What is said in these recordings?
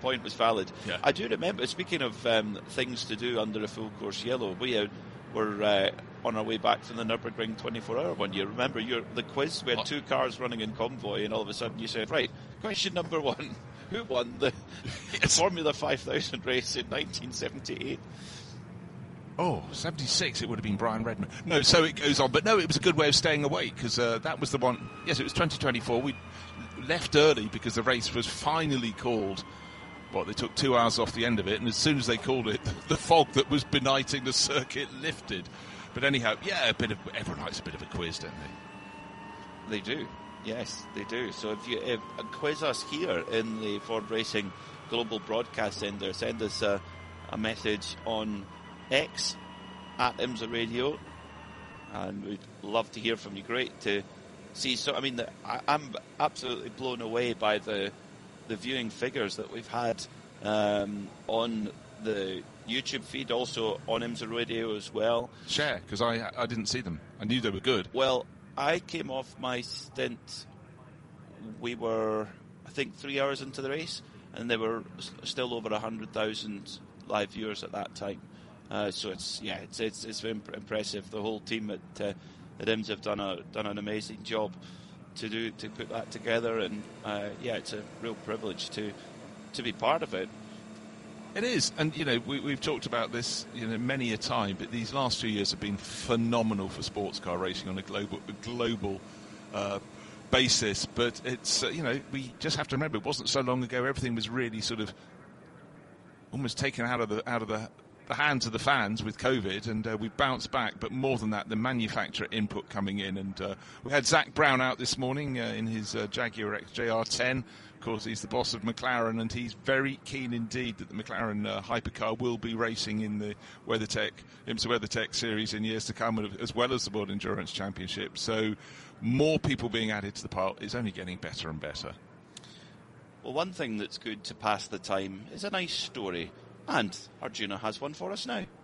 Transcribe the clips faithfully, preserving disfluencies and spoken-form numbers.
point was valid. Yeah. I do remember, speaking of um, things to do under a full course yellow, we uh, were uh, on our way back from the Nürburgring twenty-four hour one year. Remember your, the quiz? We had what? two cars running in convoy, and all of a sudden you said, right, question number one, who won the yes. Formula five thousand race in nineteen seventy-eight? Oh, seventy-six, it would have been Brian Redman. No, so it goes on. But no, it was a good way of staying awake, because uh, that was the one. Yes, it was twenty twenty-four. We left early because the race was finally called. Well, they took two hours off the end of it, and as soon as they called it, the fog that was benighting the circuit lifted. But anyhow, yeah, a bit of everyone likes a bit of a quiz, don't they? They do. Yes, they do. So if you if, uh, quiz us here in the Ford Racing Global Broadcast Centre, send us a, a message on X at IMSA Radio, and we'd love to hear from you. Great to see. So I mean, the, I, I'm absolutely blown away by the the viewing figures that we've had um, on the YouTube feed, also on IMSA Radio as well. Share, because I I didn't see them. I knew they were good. Well, I came off my stint. We were, I think, three hours into the race, and there were still over a hundred thousand live viewers at that time. Uh, so it's yeah, it's it's it's very imp- impressive. The whole team at uh, at IMSA have done a done an amazing job to do to put that together, and uh, yeah, it's a real privilege to to be part of it. It is, and you know we, we've talked about this you know many a time, but these last few years have been phenomenal for sports car racing on a global a global uh, basis. But it's uh, you know we just have to remember it wasn't so long ago everything was really sort of almost taken out of the out of the the hands of the fans with COVID, and uh, we bounced back. But more than that, the manufacturer input coming in, and uh, we had Zach Brown out this morning uh, in his uh, Jaguar X J R ten. Of course, he's the boss of McLaren, and he's very keen indeed that the McLaren uh, hypercar will be racing in the WeatherTech IMSA WeatherTech series in years to come, as well as the World Endurance Championship. So, more people being added to the pile is only getting better and better. Well, one thing that's good to pass the time is a nice story. And Arjuna has one for us now.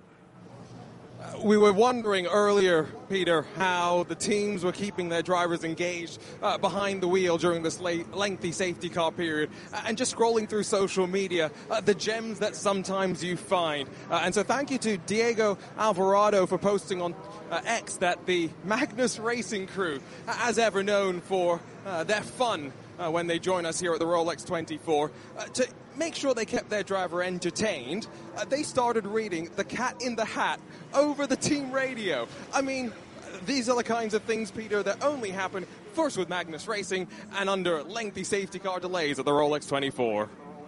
Uh, we were wondering earlier, Peter, how the teams were keeping their drivers engaged uh, behind the wheel during this late, lengthy safety car period. Uh, and just scrolling through social media, uh, the gems that sometimes you find. Uh, and so thank you to Diego Alvarado for posting on uh, X that the Magnus Racing crew, uh, as ever known for uh, their fun uh, when they join us here at the Rolex twenty-four, uh, to make sure they kept their driver entertained, uh, they started reading The Cat in the Hat over the team radio. I mean, these are the kinds of things, Peter, that only happen first with Magnus Racing and under lengthy safety car delays at the Rolex twenty-four.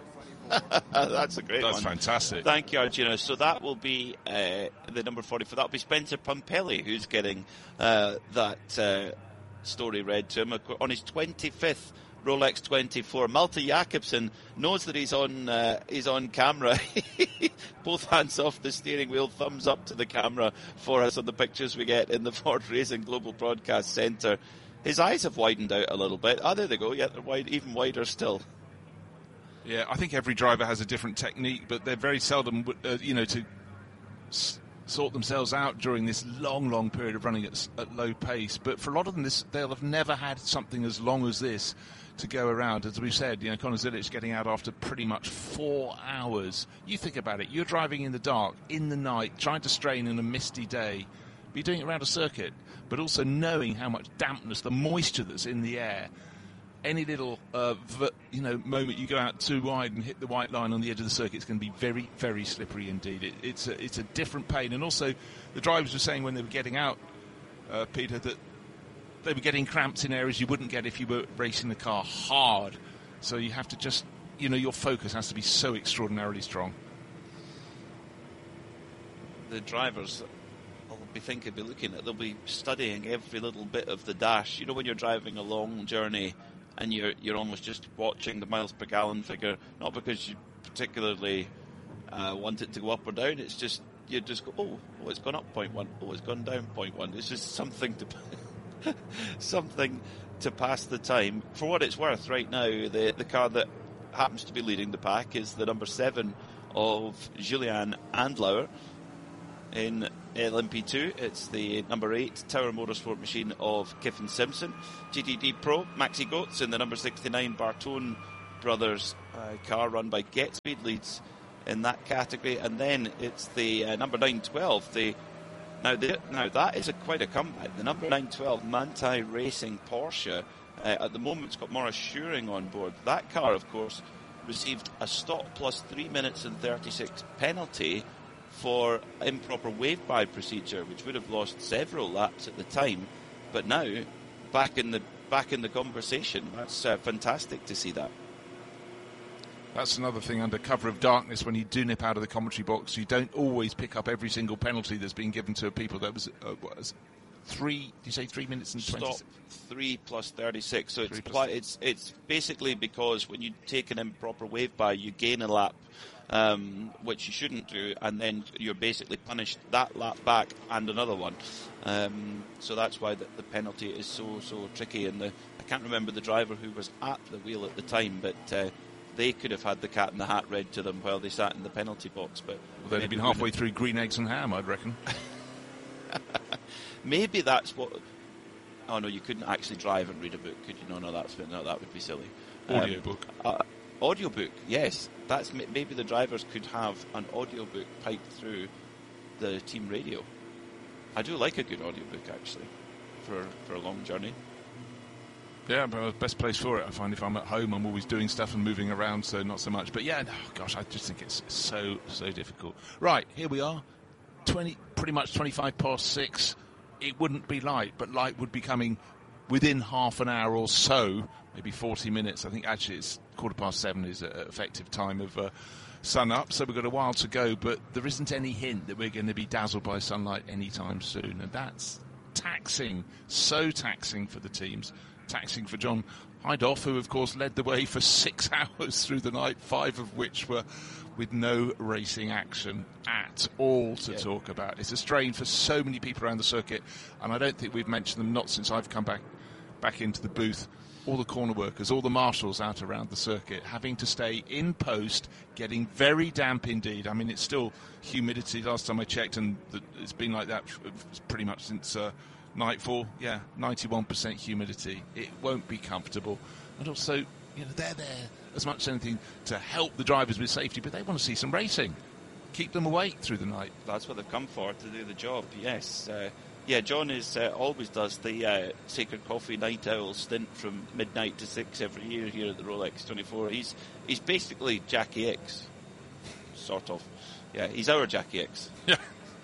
That's a great That's one. That's fantastic. Thank you, Arjuna. So that will be uh, the number forty-four. That will be Spencer Pumpelly who's getting uh, that uh, story read to him on his twenty-fifth Rolex twenty-four. Malte Jakobsen knows that he's on uh, he's on camera. Both hands off the steering wheel, thumbs up to the camera for us on the pictures we get in the Ford Racing Global Broadcast Centre. His eyes have widened out a little bit. Oh, there they go. Yeah, they're wide, even wider still. Yeah, I think every driver has a different technique, but they're very seldom, uh, you know, to s- sort themselves out during this long, long period of running at, at low pace. But for a lot of them, this, they'll have never had something as long as this to go around. As we've said, you know, Conor Zilic getting out after pretty much four hours. You think about it, you're driving in the dark, in the night, trying to strain in a misty day. But you're doing it around a circuit, but also knowing how much dampness, the moisture that's in the air. Any little, uh, v- you know, moment you go out too wide and hit the white line on the edge of the circuit, it's going to be very, very slippery indeed. It, it's a, it's a different pain. And also, the drivers were saying when they were getting out, uh, Peter, that they were getting cramps in areas you wouldn't get if you were racing the car hard. So you have to just, you know, your focus has to be so extraordinarily strong. The drivers will be thinking, be looking at, they'll be studying every little bit of the dash. You know, when you're driving a long journey, and you're you're almost just watching the miles per gallon figure, not because you particularly uh, want it to go up or down. It's just you just go, oh, oh, it's gone up point one. Oh, it's gone down point one. It's just something to something to pass the time. For what it's worth, right now, the the car that happens to be leading the pack is the number seven of Julian Andlauer in L M P two. It's the number eight Tower Motorsport machine of Kiffin Simpson. G T D Pro, Maxi Goetz in the number sixty-nine Bartone Brothers uh, uh, car run by Get Speed leads in that category, and then it's the uh, number nine twelve. The now the, now that is a quite a comeback. The number nine twelve Manthey Racing Porsche. Uh, at the moment, it's got Maurice Schuring on board. That car, of course, received a stop plus three minutes and thirty-six penalty for improper wave-by procedure, which would have lost several laps at the time. But now, back in the back in the conversation. That's uh, fantastic to see that. That's another thing under cover of darkness. When you do nip out of the commentary box, you don't always pick up every single penalty that's been given to people. That was, uh, what was three? Did you say three minutes and twenty? Stop three plus thirty-six. So it's pl- it's it's basically because when you take an improper wave by, you gain a lap, um, which you shouldn't do, and then you're basically punished that lap back and another one. Um, so that's why the, the penalty is so so tricky. And the, I can't remember the driver who was at the wheel at the time, but. Uh, They could have had the cat in the hat read to them while they sat in the penalty box, but well, they'd have been halfway through Green Eggs and Ham, I'd reckon. Maybe that's what. Oh no, you couldn't actually drive and read a book, could you? No, no, that's no, that would be silly. Audiobook. Um, uh, audiobook, yes. That's maybe the drivers could have an audiobook piped through the team radio. I do like a good audiobook actually, for for a long journey. Yeah, but the best place for it, I find. If I'm at home, I'm always doing stuff and moving around, so not so much. But yeah, oh gosh, I just think it's so, so difficult. Right, here we are, twenty, pretty much twenty-five past six. It wouldn't be light, but light would be coming within half an hour or so, maybe forty minutes. I think actually it's quarter past seven is an effective time of uh, sun up, so we've got a while to go, but there isn't any hint that we're going to be dazzled by sunlight anytime soon, and that's taxing, so taxing for the teams. Taxing for John Hindhaugh, who of course led the way for six hours through the night, five of which were with no racing action at all to yeah. talk about. It's a strain for so many people around the circuit, and I don't think we've mentioned them, not since I've come back back into the booth. All the corner workers, all the marshals out around the circuit, having to stay in post, getting very damp indeed. I mean, it's still humidity. Last time I checked, and it's been like that pretty much since uh, nightfall. Yeah, ninety-one percent humidity. It won't be comfortable. And also, you know, they're there as much as anything to help the drivers with safety, but they want to see some racing. Keep them awake through the night. That's what they've come for, to do the job, yes. Uh, yeah, John is uh, always does the uh, Sacred Coffee Night Owl stint from midnight to six every year here at the Rolex twenty-four. He's he's basically Jackie X, sort of. Yeah, he's our Jackie X. Yeah.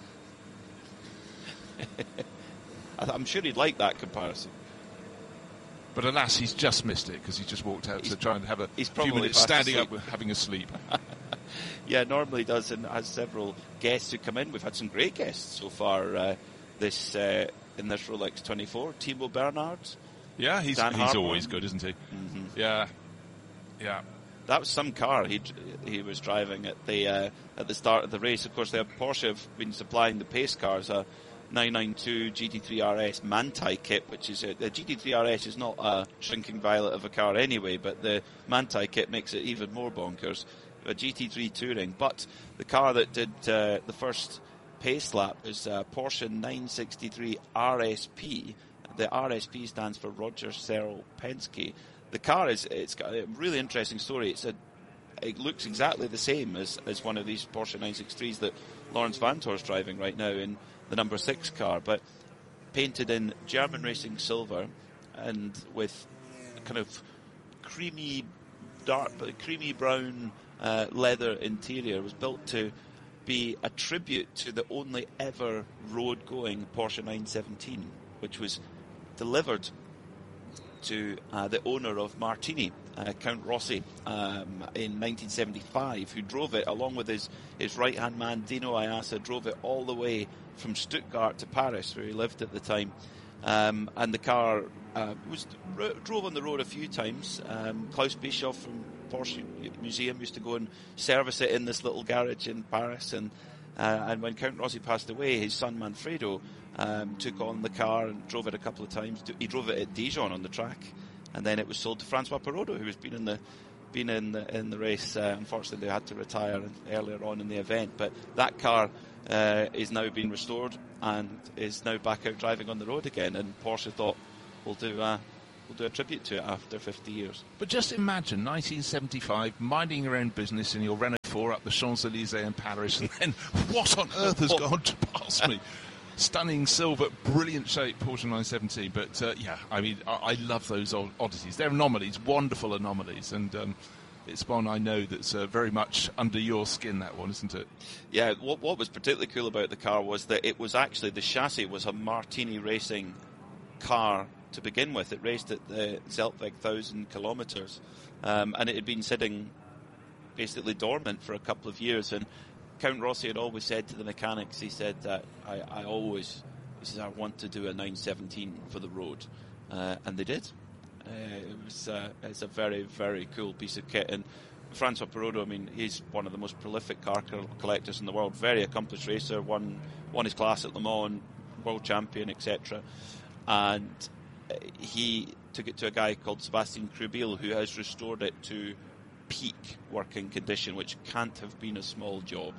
I'm sure he'd like that comparison. But alas, he's just missed it because he's just walked out he's to try and have a he's few minutes standing asleep. up having a sleep. Yeah, normally does, and has several guests who come in. We've had some great guests so far uh, this uh, in this Rolex twenty-four. Timo Bernhard. Yeah, he's Dan he's Harper. always good, isn't he? Mm-hmm. Yeah, yeah. That was some car he he was driving at the uh, at the start of the race. Of course, they have Porsche have been supplying the pace cars a nine ninety-two G T three R S Manthey kit, which is a, the G T three R S is not a shrinking violet of a car anyway, but the Manthey kit makes it even more bonkers. A G T three Touring, but the car that did uh, the first pace lap is a Porsche nine sixty-three R S P. The R S P stands for Roger Searle Penske. The car is it's got a really interesting story. It's a it looks exactly the same as, as one of these Porsche nine sixty-threes that Lawrence Vantor's driving right now in the number six car, but painted in German racing silver and with kind of creamy dark, creamy brown uh, leather interior. It was built to be a tribute to the only ever road-going Porsche nine seventeen, which was delivered to uh, the owner of Martini, uh, Count Rossi, um, in nineteen seventy-five, who drove it along with his, his right-hand man, Dino Iassa, drove it all the way from Stuttgart to Paris, where he lived at the time. Um, and the car uh, was r- drove on the road a few times. Um, Klaus Bischoff from Porsche Museum used to go and service it in this little garage in Paris. And uh, and when Count Rossi passed away, his son Manfredo um, took on the car and drove it a couple of times. He drove it at Dijon on the track, and then it was sold to Francois Perrodo, who has been in the been in the, in the race. Uh, unfortunately, they had to retire earlier on in the event, but that car uh, is now being restored and is now back out driving on the road again. And Porsche thought, we'll do uh, we'll do a tribute to it after fifty years. But just imagine nineteen seventy-five, minding your own business in your Renault four up the Champs-Elysees in Paris, and then what on earth has gone past me? Stunning silver, brilliant shape Porsche nine seventeen. But uh, yeah, I mean, I, I love those old oddities. They're anomalies, wonderful anomalies, and um, it's one I know that's uh, very much under your skin, that one, isn't it? Yeah, what, what was particularly cool about the car was that it was actually, the chassis was a Martini Racing car to begin with. It raced at the Zeltweg one thousand kilometres, um, and it had been sitting basically dormant for a couple of years. And Count Rossi had always said to the mechanics, he said that I, I always, he says, I want to do a nine seventeen for the road, uh, and they did. Uh, it was uh, it's a very, very cool piece of kit. And Francois Perrodo, I mean, he's one of the most prolific car collectors in the world, very accomplished racer, won won his class at Le Mans, world champion, et cetera. And he took it to a guy called Sebastian Krubel, who has restored it to peak working condition, which can't have been a small job.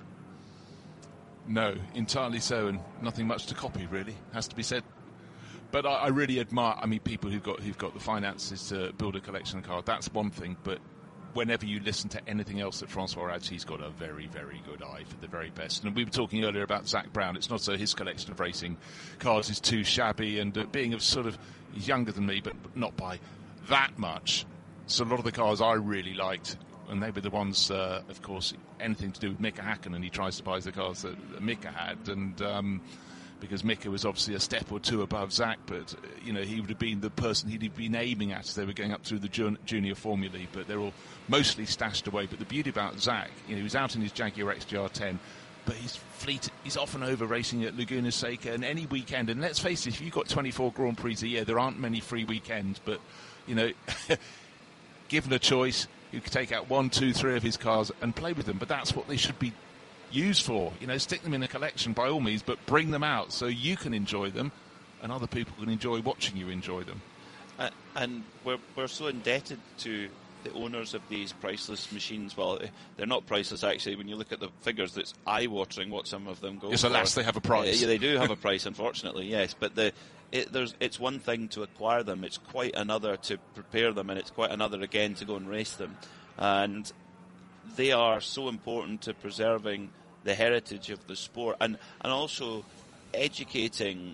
No, entirely so, and nothing much to copy, really, has to be said. But I, I really admire, I mean, people who've got who've got the finances to build a collection car. That's one thing, but whenever you listen to anything else that Francois adds, he's got a very, very good eye for the very best. And we were talking earlier about Zak Brown. It's not so his collection of racing cars is too shabby, and uh, being of sort of, he's younger than me, but not by that much. So a lot of the cars I really liked, and they were the ones, uh, of course, anything to do with Mika Häkkinen. He tries to buy the cars that Mika had, and um, because Mika was obviously a step or two above Zak, but uh, you know, he would have been the person he'd have been aiming at as they were going up through the jun- junior formulae. But they're all mostly stashed away. But the beauty about Zak, you know, he was out in his Jaguar X J R ten, but his fleet, he's often over racing at Laguna Seca, and any weekend. And let's face it, if you've got twenty-four Grand Prix a year, there aren't many free weekends. But you know, given a choice, you could take out one, two, three of his cars and play with them. But that's what they should be used for. You know, stick them in a collection by all means, but bring them out so you can enjoy them and other people can enjoy watching you enjoy them. Uh, and we're we're so indebted to the owners of these priceless machines. Well, they're not priceless actually. When you look at the figures, it's eye-watering what some of them go yes, for. Alas, they have a price. Uh, yeah, they do have a price, unfortunately, yes. But the it, there's it's one thing to acquire them. It's quite another to prepare them, and it's quite another again to go and race them. And they are so important to preserving the heritage of the sport, and, and also educating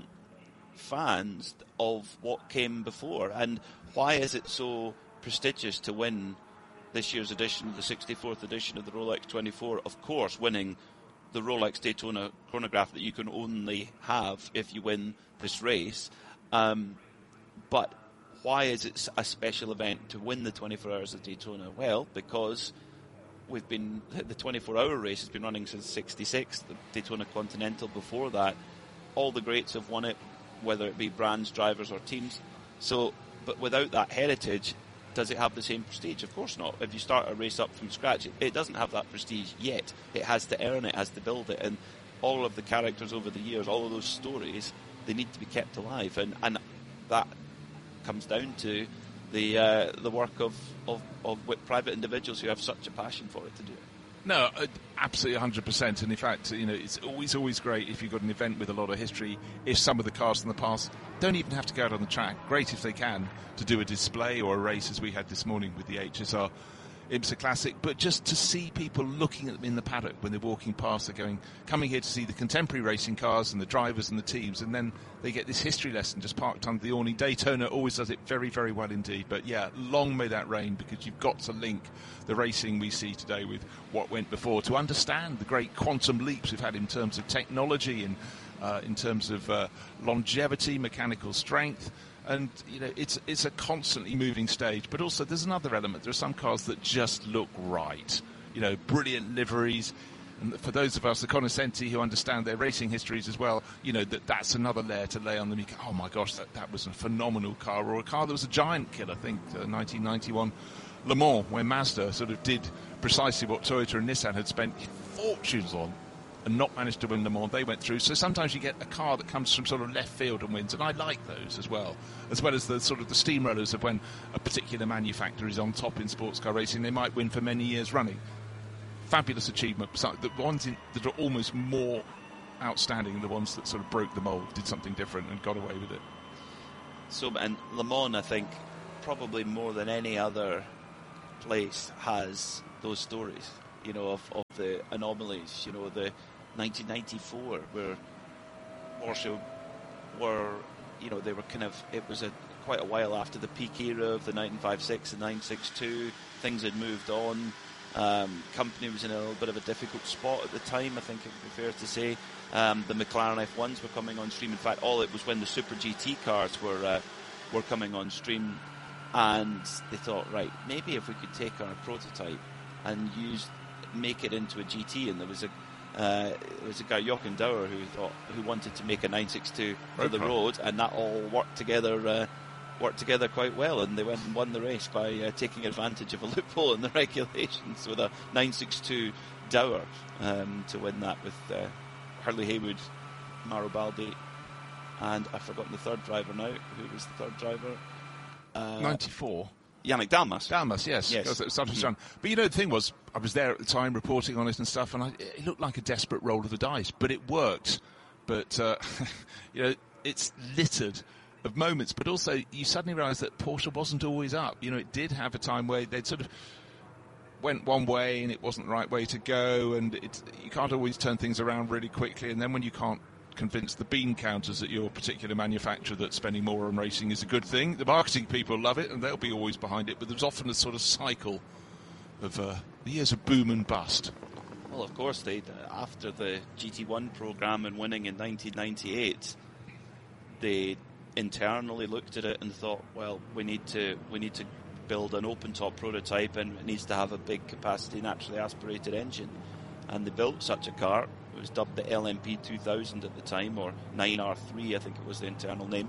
fans of what came before. And why is it so prestigious to win this year's edition, the sixty-fourth edition of the Rolex twenty-four? Of course, winning the Rolex Daytona chronograph that you can only have if you win this race. Um, but why is it a special event to win the twenty-four Hours of Daytona? Well, because we've been the twenty-four hour race has been running since sixty-six. The Daytona Continental before that, all the greats have won it, whether it be brands, drivers, or teams. So, but without that heritage, does it have the same prestige? Of course not. If you start a race up from scratch, it, it doesn't have that prestige yet. It has to earn it, has to build it, and all of the characters over the years, all of those stories, they need to be kept alive, and and that comes down to the uh, the work of, of, of private individuals who have such a passion for it to do it. No, uh, absolutely one hundred percent. And in fact, you know, it's always, always great if you've got an event with a lot of history, if some of the cars from the past don't even have to go out on the track. Great if they can, to do a display or a race as we had this morning with the H S R IMSA Classic, but just to see people looking at them in the paddock when they're walking past, they're going, coming here to see the contemporary racing cars and the drivers and the teams, and then they get this history lesson just parked under the awning. Daytona always does it very, very well indeed. But yeah, long may that reign, because you've got to link the racing we see today with what went before to understand the great quantum leaps we've had in terms of technology and uh, in terms of uh, longevity, mechanical strength. And, you know, it's it's a constantly moving stage. But also there's another element. There are some cars that just look right. You know, brilliant liveries. And for those of us, the cognoscenti who understand their racing histories as well, you know, that that's another layer to lay on them. You go, oh, my gosh, that, that was a phenomenal car. Or a car that was a giant kill, I think, uh, nineteen ninety-one Le Mans, where Mazda sort of did precisely what Toyota and Nissan had spent fortunes on and not managed to win Le Mans. They went through. So sometimes you get a car that comes from sort of left field and wins, and I like those as well, as well as the sort of the steamrollers of when a particular manufacturer is on top in sports car racing. They might win for many years running. Fabulous achievement. The ones in, that are almost more outstanding, the ones that sort of broke the mould, did something different and got away with it. So, and Le Mans, I think, probably more than any other place has those stories, you know, of, of the anomalies. You know, the nineteen ninety-four where Porsche were, you know, they were kind of, it was a quite a while after the peak era of the nine fifty-six and nine sixty-two. Things had moved on. Um, company was in a little bit of a difficult spot at the time, I think it would be fair to say. Um, the McLaren F ones were coming on stream. In fact, all it was when the Super G T cars were uh, were coming on stream, and they thought, right, maybe if we could take our prototype and use, make it into a G T. And there was a uh, there was a guy, Jochen Dauer, who thought who wanted to make a nine sixty-two for the road, and that all worked together. Uh, worked together quite well, and they went and won the race by uh, taking advantage of a loophole in the regulations with a nine sixty-two Dauer um, to win that with uh, Hurley Haywood, Mauro Baldi, and I've forgotten the third driver now. Who was the third driver? Uh, ninety-four. Yannick Dalmas. Dalmas, yes. Yes. Mm-hmm. But you know, the thing was, I was there at the time reporting on it and stuff, and I, it looked like a desperate roll of the dice, but it worked. But, uh, you know, it's littered of moments, but also you suddenly realise that Porsche wasn't always up. You know, it did have a time where they'd sort of went one way and it wasn't the right way to go, and it's, you can't always turn things around really quickly, and then when you can't convince the bean counters at your particular manufacturer that spending more on racing is a good thing, the marketing people love it and they'll be always behind it, but there's often a sort of cycle of uh, the years of boom and bust. Well, of course, they uh, after the G T one programme and winning in nineteen ninety-eight, they internally looked at it and thought, well, we need to we need to build an open top prototype, and it needs to have a big capacity naturally aspirated engine. And they built such a car. It was dubbed the L M P two thousand at the time, or nine R three, I think it was the internal name.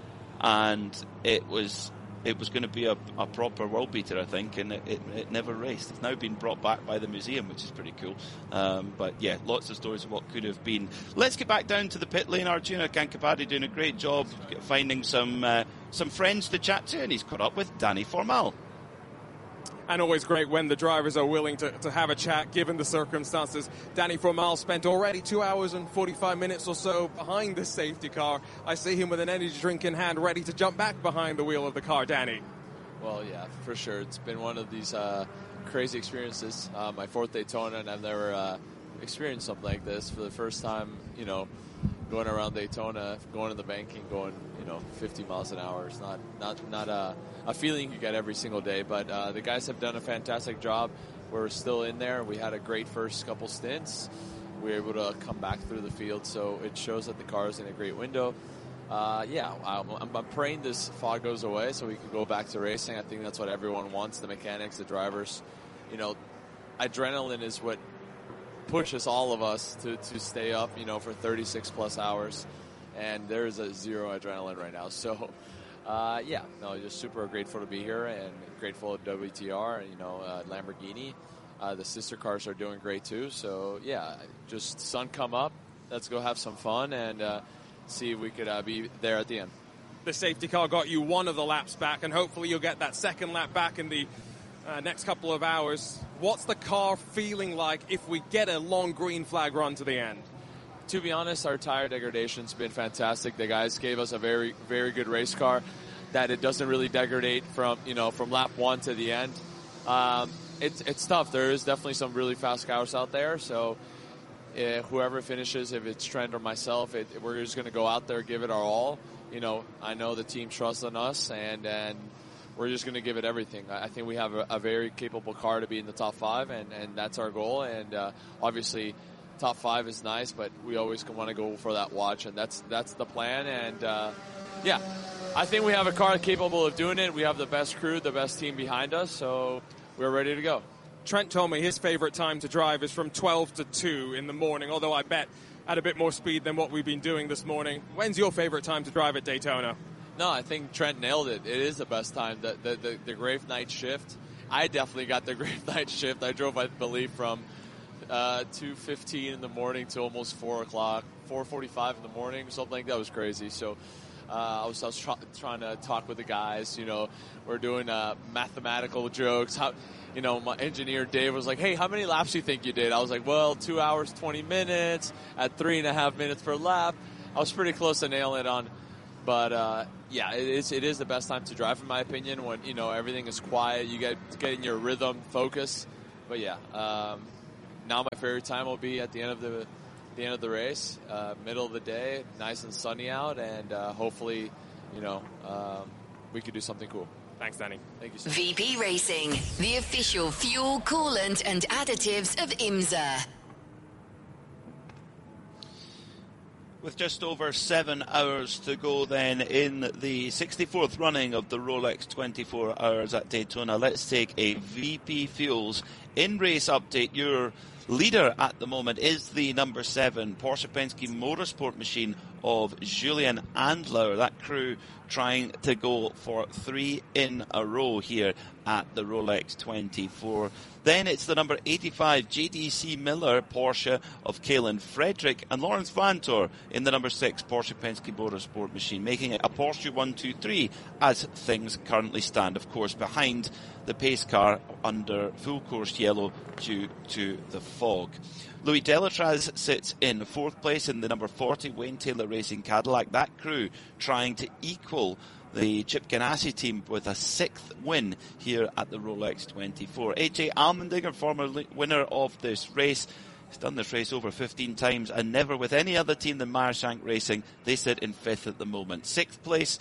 And it was it was going to be a, a proper world beater, I think, and it, it, it never raced. It's now been brought back by the museum, which is pretty cool. Um, but yeah, lots of stories of what could have been. Let's get back down to the pit lane. Arjuna Kankapati doing a great job finding some uh, some friends to chat to, and he's caught up with Danny Formal. And always great when the drivers are willing to, to have a chat, given the circumstances. Danny Formal spent already two hours and forty-five minutes or so behind the safety car. I see him with an energy drink in hand, ready to jump back behind the wheel of the car. Danny. Well, yeah, for sure. It's been one of these uh, crazy experiences. Uh, my fourth Daytona, and I've never uh, experienced something like this. For the first time, you know, going around Daytona, going to the banking, going, you know, fifty miles an hour. It's not not not a, a feeling you get every single day. But uh, the guys have done a fantastic job. We're still in there. We had a great first couple stints. We were able to come back through the field, so it shows that the car is in a great window. Uh, yeah, I'm, I'm praying this fog goes away so we can go back to racing. I think that's what everyone wants, the mechanics, the drivers. You know, adrenaline is what pushes all of us to, to stay up, you know, for thirty-six plus hours. And there's a zero adrenaline right now. So, uh, yeah, no, just super grateful to be here and grateful at W T R, you know, uh, Lamborghini. Uh, the sister cars are doing great too. So, yeah, just sun come up. Let's go have some fun and uh, see if we could uh, be there at the end. The safety car got you one of the laps back, and hopefully you'll get that second lap back in the uh, next couple of hours. What's the car feeling like if we get a long green flag run to the end? To be honest, our tire degradation's been fantastic. The guys gave us a very, very good race car that it doesn't really degrade from, you know, from lap one to the end. Um, it's it's tough. There is definitely some really fast cars out there. So uh, whoever finishes, if it's Trent or myself, it, we're just going to go out there, give it our all. You know, I know the team trusts in us, and and we're just going to give it everything. I think we have a, a very capable car to be in the top five, and, and that's our goal. And uh, obviously, top five is nice, but we always want to go for that watch, and that's that's the plan. And uh, yeah, I think we have a car capable of doing it. We have the best crew, the best team behind us, so we're ready to go. Trent told me his favorite time to drive is from twelve to two in the morning, although I bet at a bit more speed than what we've been doing this morning. When's your favorite time to drive at Daytona? No, I think Trent nailed it. It is the best time. The the, the, the Grave Night shift. I definitely got the Grave Night shift. I drove, I believe, from uh, two fifteen in the morning to almost four o'clock, four forty-five in the morning, something like that. Was crazy. So uh, I was, I was try, trying to talk with the guys. You know, we're doing uh, mathematical jokes. How, you know, my engineer Dave was like, "Hey, how many laps do you think you did?" I was like, "Well, two hours twenty minutes at three and a half minutes per lap." I was pretty close to nailing it on But uh, yeah, it is it is the best time to drive, in my opinion. When you know everything is quiet, you get get in your rhythm, focus. But yeah, um, now my favorite time will be at the end of the the end of the race, uh, middle of the day, nice and sunny out, and uh, hopefully, you know, um, we could do something cool. Thanks, Danny. Thank you so much. V P Racing, the official fuel, coolant, and additives of IMSA. With just over seven hours to go then in the sixty-fourth running of the Rolex twenty-four Hours at Daytona, let's take a V P Fuels in-race update. Your leader at the moment is the number seven Porsche Penske Motorsport machine of Julian Andlauer. That crew trying to go for three in a row here at the Rolex twenty-four. Then it's the number eighty-five J D C Miller Porsche of Kalen Frederick and Lawrence Vantor in the number six Porsche Penske Motorsport machine, making it a Porsche one two three as things currently stand, of course, behind the pace car under full course yellow due to the fog. Louis Delatraz sits in fourth place in the number forty Wayne Taylor Racing Cadillac. That crew trying to equal the Chip Ganassi team with a sixth win here at the Rolex twenty-four. A J Allmendinger, former winner of this race, has done this race over fifteen times and never with any other team than Meyershank Racing. They sit in fifth at the moment. Sixth place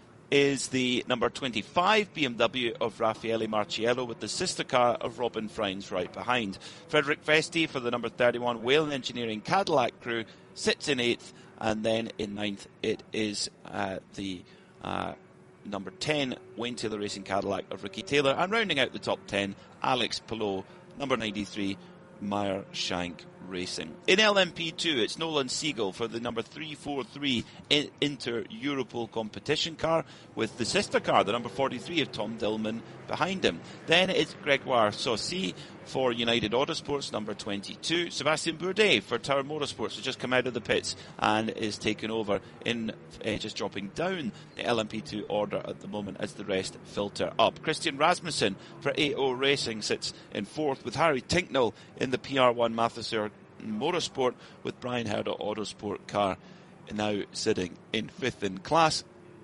is the number twenty-five B M W of Raffaele Marciello with the sister car of Robin Freins right behind. Frederick Vesti for the number thirty-one Whalen Engineering Cadillac crew sits in eighth, and then in ninth it is uh, the uh, number ten Wayne Taylor Racing Cadillac of Ricky Taylor, and rounding out the top ten, Alex Palou, number ninety-three Meyershank Racing. In L M P two, it's Nolan Siegel for the number three forty-three Inter Europol competition car with the sister car, the number forty-three of Tom Dillman behind him. Then it's Gregoire Saucy for United Autosports, number twenty-two. Sebastian Bourdais for Tower Motorsports has just come out of the pits and is taken over in uh, just dropping down the L M P two order at the moment as the rest filter up. Christian Rasmussen for A O Racing sits in fourth with Harry Tinknell in the P R one Mathieu Motorsport with Brian Herder Autosport car now sitting in fifth in class.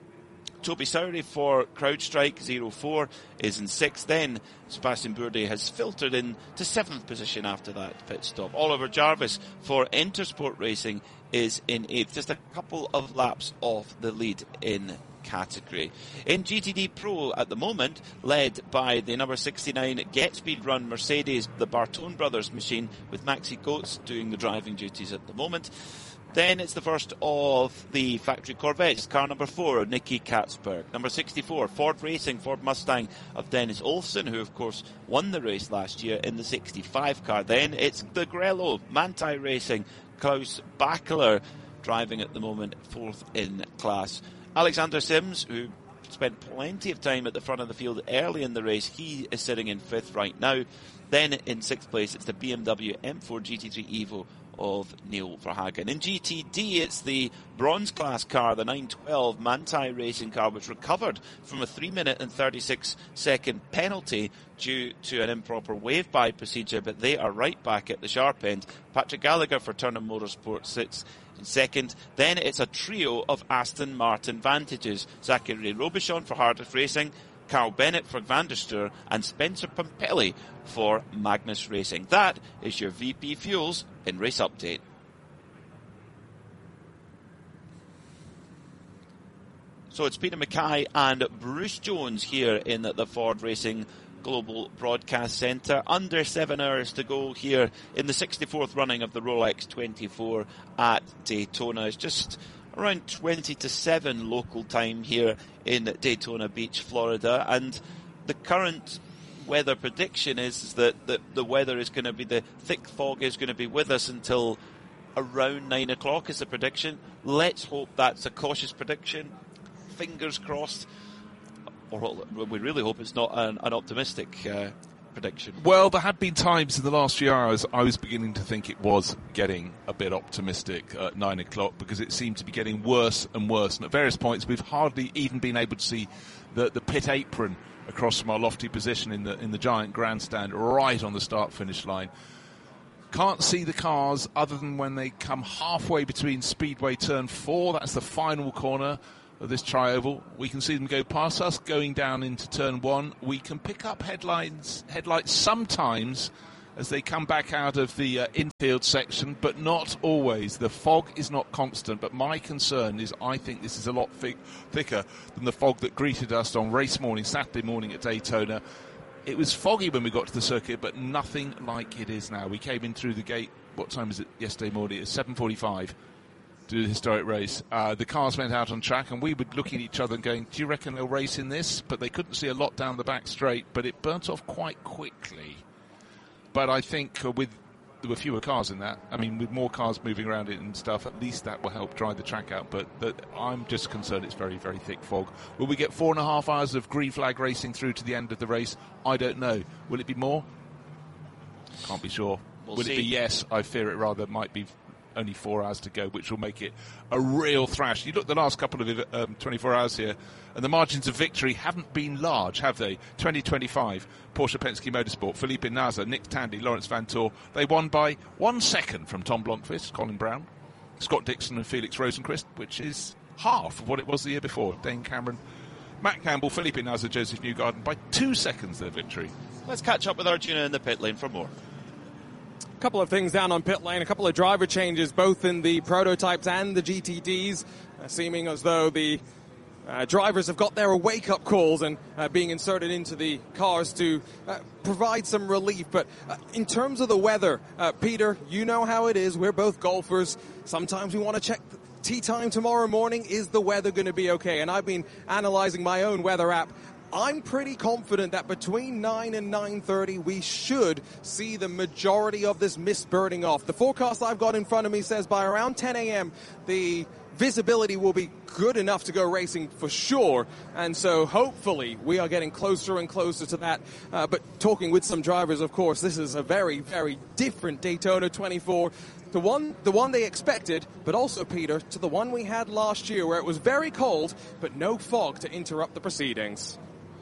Toby Sowry for CrowdStrike zero four is in sixth. Then Sebastian Bourdais has filtered in to seventh position after that pit stop. Oliver Jarvis for Intersport Racing is in eighth, just a couple of laps off the lead in category. In G T D Pro at the moment, led by the number sixty-nine Get Speed Run Mercedes, the Bartone Brothers machine, with Maxi Coates doing the driving duties at the moment. Then it's the first of the factory Corvettes, car number four, Nicky Katzberg. Number sixty-four, Ford Racing, Ford Mustang of Dennis Olsen, who of course won the race last year in the sixty-five car. Then it's the Grello, Manthey Racing, Klaus Bachler driving at the moment, fourth in class. Alexander Sims, who spent plenty of time at the front of the field early in the race, he is sitting in fifth right now. Then in sixth place, it's the B M W M four G T three Evo of Neil Verhagen. In G T D, it's the bronze class car, the nine twelve Manthey Racing car, which recovered from a three minute and thirty-six second penalty due to an improper wave-by procedure, but they are right back at the sharp end. Patrick Gallagher for Turnham Motorsport sits in second. Then it's a trio of Aston Martin Vantages. Zachary Robichon for Hardif Racing, Carl Bennett for Van der Stur, and Spencer Pampelli for Magnus Racing. That is your V P Fuels in Race Update. So it's Peter Mackay and Bruce Jones here in the Ford Racing Global Broadcast Centre. Under seven hours to go here in the sixty-fourth running of the Rolex twenty-four at Daytona. It's just around twenty to seven local time here in Daytona Beach, Florida, and the current weather prediction is that the, the weather is going to be, the thick fog is going to be with us until around nine o'clock is the prediction. Let's hope that's a cautious prediction. Fingers crossed. Or we really hope it's not an, an optimistic uh, prediction. Well, there had been times in the last few hours I was beginning to think it was getting a bit optimistic at nine o'clock, because it seemed to be getting worse and worse. And at various points, we've hardly even been able to see the, the pit apron across from our lofty position in the in the giant grandstand right on the start-finish line. Can't see the cars other than when they come halfway between Speedway Turn four. That's the final corner of this tri-oval. We can see them go past us, going down into turn one. We can pick up headlines, headlights sometimes as they come back out of the uh, infield section, but not always. The fog is not constant, but my concern is I think this is a lot thick, thicker than the fog that greeted us on race morning, Saturday morning at Daytona. It was foggy when we got to the circuit, but nothing like it is now. We came in through the gate, what time was it yesterday morning? It was seven forty-five. To do the historic race. Uh, the cars went out on track and we were looking at each other and going, do you reckon they'll race in this? But they couldn't see a lot down the back straight, but it burnt off quite quickly. But I think uh, with there were fewer cars in that. I mean, with more cars moving around it and stuff, at least that will help dry the track out. But the, I'm just concerned it's very, very thick fog. Will we get four and a half hours of green flag racing through to the end of the race? I don't know. Will it be more? Can't be sure. We'll will see. it be yes? I fear it rather might be only four hours to go, which will make it a real thrash. You look at the last couple of um, twenty-four hours here, and the margins of victory haven't been large, have they? twenty twenty-five, Porsche Penske Motorsport, Felipe Nasr, Nick Tandy, Lawrence Vanthoor. They won by one second from Tom Blomqvist, Colin Brown, Scott Dixon and Felix Rosenqvist, which is half of what it was the year before. Dane Cameron, Matt Campbell, Felipe Nasr, Joseph Newgarden by two seconds their victory. Let's catch up with Arjuna in the pit lane for more. Couple of things down on pit lane, a couple of driver changes both in the prototypes and the G T Ds, uh, seeming as though the uh, drivers have got their wake-up calls and uh, being inserted into the cars to uh, provide some relief. But uh, in terms of the weather, uh, Peter, you know how it is. We're both golfers. Sometimes we want to check the tee time tomorrow morning. Is the weather going to be okay? And I've been analyzing my own weather app. I'm pretty confident that between nine and nine thirty, we should see the majority of this mist burning off. The forecast I've got in front of me says by around ten a.m., the visibility will be good enough to go racing for sure. And so hopefully we are getting closer and closer to that. Uh, but talking with some drivers, of course, this is a very, very different Daytona twenty-four. The one, the one they expected, but also, Peter, to the one we had last year where it was very cold, but no fog to interrupt the proceedings.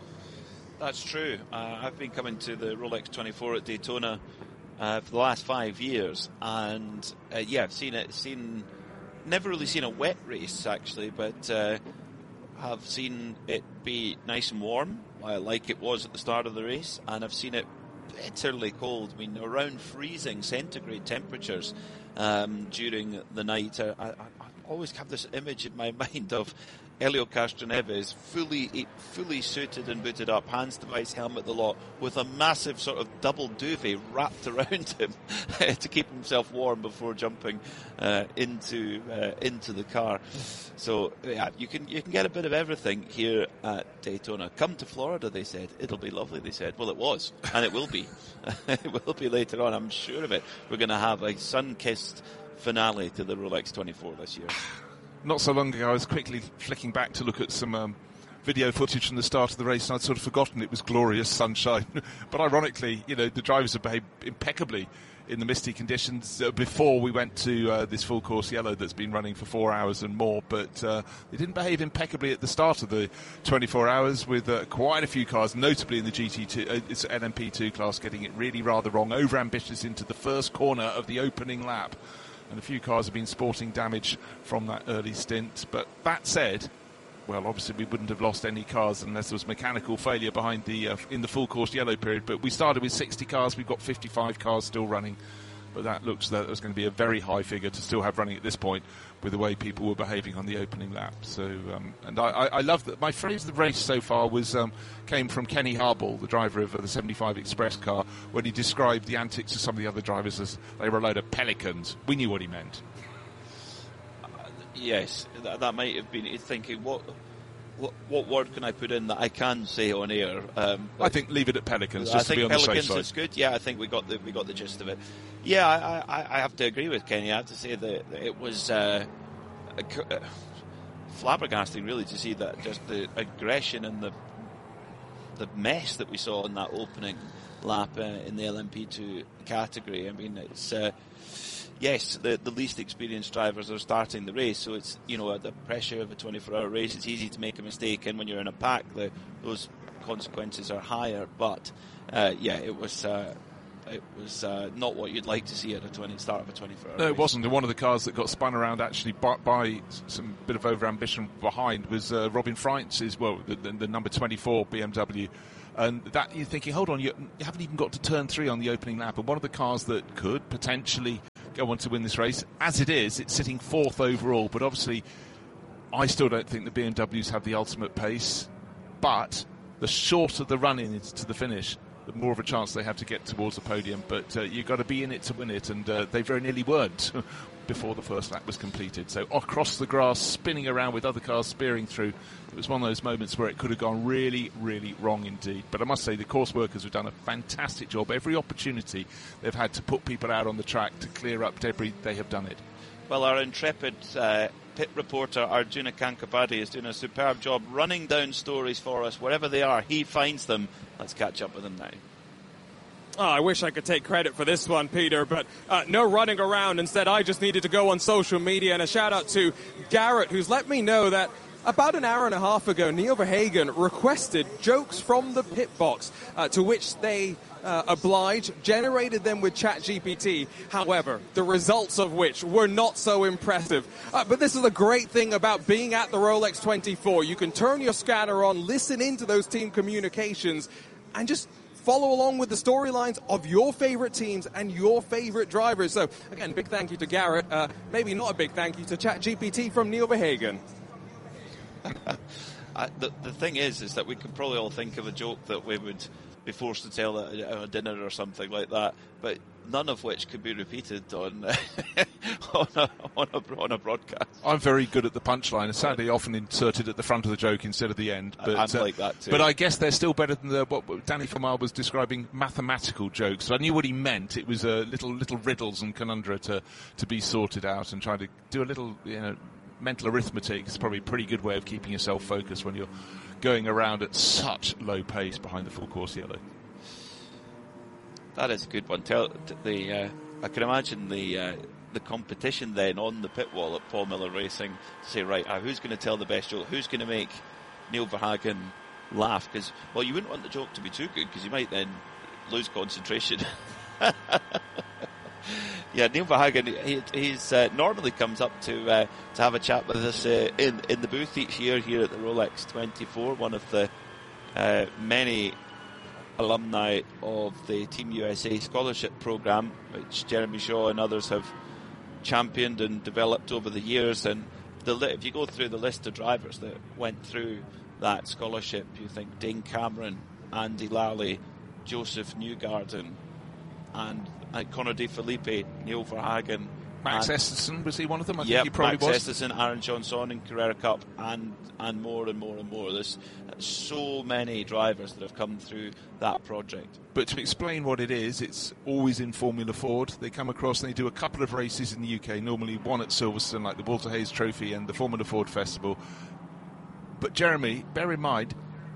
That's true. Uh, I've been coming to the Rolex twenty-four at Daytona uh, for the last five years, and uh, yeah, I've seen it. Seen, never really seen a wet race actually, but uh, have seen it be nice and warm, uh, like it was at the start of the race, and I've seen it bitterly cold. I mean, around freezing centigrade temperatures um, during the night. I, I, I always have this image in my mind of Helio Castroneves, fully fully suited and booted up, hands device, helmet the lot, with a massive sort of double duvet wrapped around him to keep himself warm before jumping uh, into uh, into the car. So yeah, you can you can get a bit of everything here at Daytona. Come to Florida, they said. It'll be lovely, they said. Well, it was, and it will be. It will be later on, I'm sure of it. We're going to have a sun-kissed finale to the Rolex twenty-four this year. Not so long ago, I was quickly flicking back to look at some um, video footage from the start of the race, and I'd sort of forgotten it was glorious sunshine. But ironically, you know, the drivers have behaved impeccably in the misty conditions uh, before we went to uh, this full course yellow that's been running for four hours and more. But uh, they didn't behave impeccably at the start of the twenty-four hours, with uh, quite a few cars, notably in the G T two, uh, it's L M P two class, getting it really rather wrong, over-ambitious into the first corner of the opening lap. And a few cars have been sporting damage from that early stint. But that said, well, obviously we wouldn't have lost any cars unless there was mechanical failure behind the uh, in the full course yellow period. But we started with sixty cars. We've got fifty-five cars still running. But that looks that there's going to be a very high figure to still have running at this point, with the way people were behaving on the opening lap. So, um, and I, I, I love that. My phrase of the race so far was um, came from Kenny Harbaugh, the driver of uh, the seventy-five Express car, when he described the antics of some of the other drivers as they were a load of pelicans. We knew what he meant. Uh, yes, that, that might have been it, thinking, what, what what word can I put in that I can say on air? Um, I think leave it at pelicans, I just to think be on pelicans the safe side. is good. Yeah, I think we got the we got the gist of it. Yeah, I, I, I have to agree with Kenny. I have to say that it was uh, a, uh, flabbergasting, really, to see that just the aggression and the the mess that we saw in that opening lap uh, in the L M P two category. I mean, it's uh, yes, the the least experienced drivers are starting the race, so it's, you know, the pressure of a twenty-four hour race. It's easy to make a mistake, and when you're in a pack, the, those consequences are higher. But uh, yeah, it was. Uh, it was uh, not what you'd like to see at a twenty start of a twenty-four hour No, race. it wasn't. And one of the cars that got spun around actually by, by some bit of over-ambition behind was uh, Robin Freitz's, well, the, the, the number twenty-four B M W. And that you're thinking, hold on, you, you haven't even got to turn three on the opening lap. And one of the cars that could potentially go on to win this race, as it is, it's sitting fourth overall. But obviously, I still don't think the B M Ws have the ultimate pace. But the shorter the run-in is to the finish, the more of a chance they have to get towards the podium. But uh, you've got to be in it to win it, and uh, they very nearly weren't before the first lap was completed. So across the grass, spinning around with other cars spearing through, it was one of those moments where it could have gone really, really wrong indeed. But I must say, the course workers have done a fantastic job. Every opportunity they've had to put people out on the track to clear up debris, they have done it. Well, our intrepid uh, pit reporter Arjuna Kankapati is doing a superb job running down stories for us wherever they are. He finds them. Let's catch up with him now. Oh, I wish I could take credit for this one, Peter, but uh, no running around. Instead, I just needed to go on social media, and a shout out to Garrett, who's let me know that about an hour and a half ago, Neil Verhagen requested jokes from the pit box, uh, to which they uh, obliged, generated them with ChatGPT. However, the results of which were not so impressive. Uh, but this is the great thing about being at the Rolex twenty-four. You can turn your scanner on, listen into those team communications, and just follow along with the storylines of your favorite teams and your favorite drivers. So, again, big thank you to Garrett. Uh, maybe not a big thank you to ChatGPT from Neil Verhagen. uh, the, the thing is, is that we could probably all think of a joke that we would be forced to tell at a, at a dinner or something like that, but none of which could be repeated on on, a, on, a, on a broadcast. I'm very good at the punchline, and sadly often inserted at the front of the joke instead of the end. But, I'm uh, like that too. But I guess they're still better than the, what Danny Famar was describing, mathematical jokes. So I knew what he meant. It was uh, little little riddles and conundra to, to be sorted out, and trying to do a little, you know, mental arithmetic. Is probably a pretty good way of keeping yourself focused when you're going around at such low pace behind the full course yellow. That is a good one. Tell the uh, I can imagine the uh, the competition then on the pit wall at Paul Miller Racing to say, right, uh, who's going to tell the best joke? Who's going to make Neil Verhagen laugh? Because, well, you wouldn't want the joke to be too good because you might then lose concentration. Yeah, Neil Verhagen, he he's, uh, normally comes up to uh, to have a chat with us uh, in in the booth each year here at the Rolex twenty-four, one of the uh, many alumni of the Team U S A scholarship program, which Jeremy Shaw and others have championed and developed over the years. And the if you go through the list of drivers that went through that scholarship, you think Dane Cameron, Andy Lally, Joseph Newgarden, and uh, Conor De Felipe, Neil Verhagen, Max and, Esterson, was he one of them? I yep, think he probably Max was. Esterson, Aaron Johnson in Carrera Cup, and and more and more and more. There's so many drivers that have come through that project. But to explain what it is, it's always in Formula Ford. They come across and they do a couple of races in the U K, normally one at Silverstone, like the Walter Hayes Trophy and the Formula Ford Festival. But Jeremy, bear in mind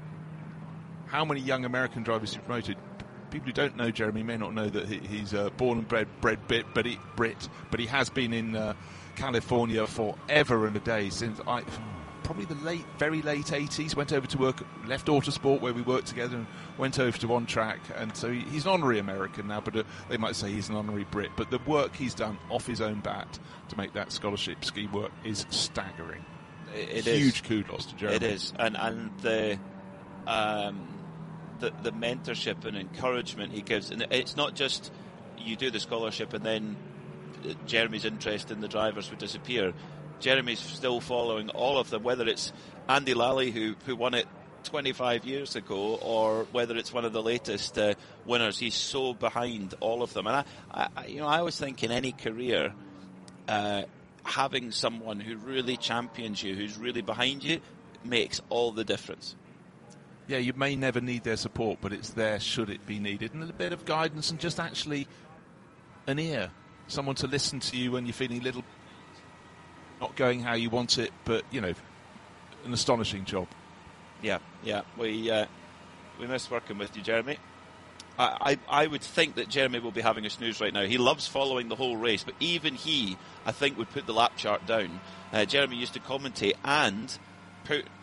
how many young American drivers he promoted. People who don't know Jeremy may not know that he, he's uh, born and bred, bred Brit, but he, Brit, but he has been in uh, California forever and a day since I, probably the late, very late eighties. Went over to work, left Autosport where we worked together, and went over to On Track. And so he, he's an honorary American now, but uh, they might say he's an honorary Brit. But the work he's done off his own bat to make that scholarship scheme work is staggering. It, it Huge is. kudos to Jeremy. It is, and and the. Um, The, the mentorship and encouragement he gives, and it's not just you do the scholarship and then Jeremy's interest in the drivers would disappear. Jeremy's still following all of them, whether it's Andy Lally who, who won it twenty-five years ago, or whether it's one of the latest uh, winners. He's so behind all of them, and I, I you know I always think in any career, uh, having someone who really champions you, who's really behind you, makes all the difference. Yeah, you may never need their support, but it's there should it be needed. And a bit of guidance and just actually an ear. Someone to listen to you when you're feeling a little not going how you want it, but, you know, an astonishing job. Yeah, yeah. We uh, we miss working with you, Jeremy. I, I, I would think that Jeremy will be having a snooze right now. He loves following the whole race, but even he, I think, would put the lap chart down. Uh, Jeremy used to commentate and put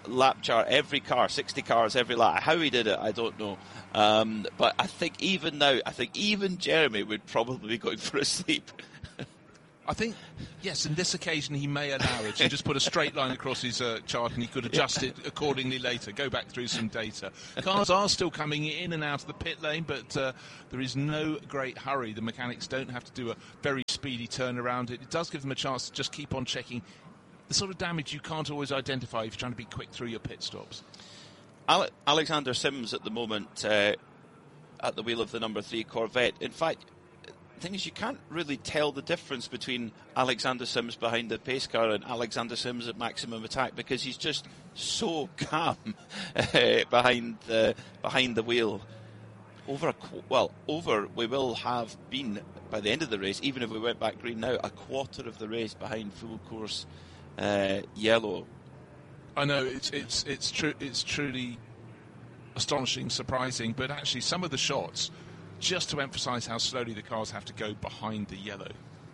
lap chart, every car, sixty cars every lap. How he did it, I don't know. Um, but I think even now, I think even Jeremy would probably be going for a sleep. I think, yes, in this occasion he may allow it. He just put a straight line across his uh, chart and he could adjust it accordingly later, go back through some data. Cars are still coming in and out of the pit lane, but uh, there is no great hurry. The mechanics don't have to do a very speedy turnaround. It, it does give them a chance to just keep on checking the sort of damage you can't always identify if you're trying to be quick through your pit stops. Ale- Alexander Sims at the moment uh, at the wheel of the number three Corvette. In fact, the thing is, you can't really tell the difference between Alexander Sims behind the pace car and Alexander Sims at maximum attack because he's just so calm uh, behind the behind the wheel. Over a qu- well, over we will have been by the end of the race, even if we went back green now, a quarter of the race behind full course uh, yellow. I know it's it's it's true. It's truly astonishing, surprising, but actually some of the shots, just to emphasise how slowly the cars have to go behind the yellow. There